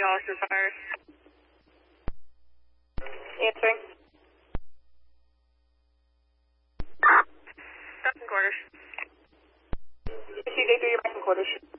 Austin Fire. Answering. Second quarters. CJ3, your back in quarters.